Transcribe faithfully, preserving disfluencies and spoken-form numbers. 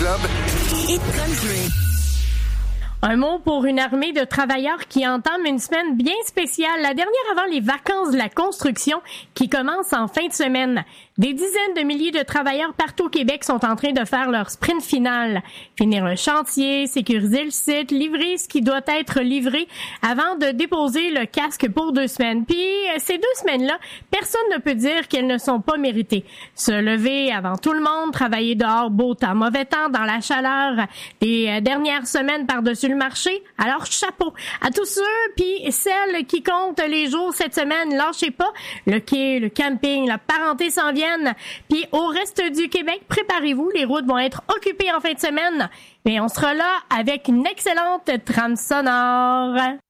Club. Hit Country. Un mot pour une armée de travailleurs qui entame une semaine bien spéciale, la dernière avant les vacances de la construction qui commence en fin de semaine. Des dizaines de milliers de travailleurs partout au Québec sont en train de faire leur sprint final. Finir le chantier, sécuriser le site, livrer ce qui doit être livré avant de déposer le casque pour deux semaines. Puis ces deux semaines-là, personne ne peut dire qu'elles ne sont pas méritées. Se lever avant tout le monde, travailler dehors, beau temps, mauvais temps, dans la chaleur des dernières semaines par-dessus le marché. Alors chapeau à tous ceux puis celles qui comptent les jours cette semaine. Lâchez pas. Le quai, le camping, la parenté s'en viennent. Puis au reste du Québec, préparez-vous, les routes vont être occupées en fin de semaine. Mais on sera là avec une excellente trame sonore.